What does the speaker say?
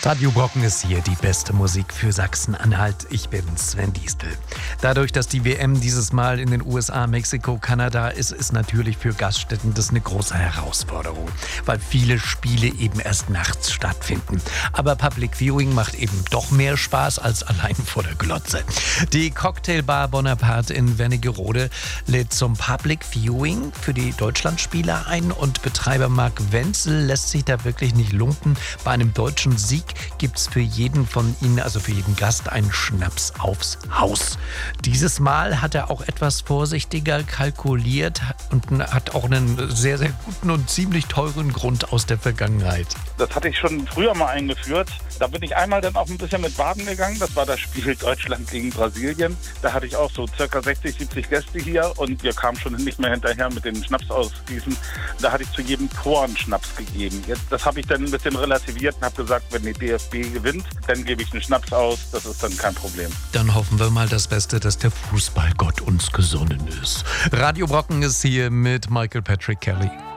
Radio Brocken ist hier die beste Musik für Sachsen-Anhalt. Ich bin Sven Diestel. Dadurch, dass die WM dieses Mal in den USA, Mexiko, Kanada ist natürlich für Gaststätten das eine große Herausforderung, weil viele Spiele eben erst nachts stattfinden. Aber Public Viewing macht eben doch mehr Spaß als allein vor der Glotze. Die Cocktailbar Bonaparte in Wernigerode lädt zum Public Viewing für die Deutschlandspieler ein und Betreiber Marc Wenzel lässt sich da wirklich nicht lumpen. Bei einem deutschen Sieg gibt es für jeden von Ihnen, also für jeden Gast, einen Schnaps aufs Haus. Dieses Mal hat er auch etwas vorsichtiger kalkuliert und hat auch einen sehr, sehr guten und ziemlich teuren Grund aus der Vergangenheit. Das hatte ich schon früher mal eingeführt. Da bin ich einmal dann auch ein bisschen mit baden gegangen. Das war das Spiel Deutschland gegen Brasilien. Da hatte ich auch so circa 60, 70 Gäste hier und wir kamen schon nicht mehr hinterher mit den Schnaps ausgießen. Da hatte ich zu jedem Tor einen Schnaps gegeben. Das habe ich dann ein bisschen relativiert und habe gesagt, wenn die DFB gewinnt, dann gebe ich einen Schnaps aus. Das ist dann kein Problem. Dann hoffen wir mal das Beste, dass der Fußballgott uns gesonnen ist. Radio Brocken ist hier mit Michael Patrick Kelly.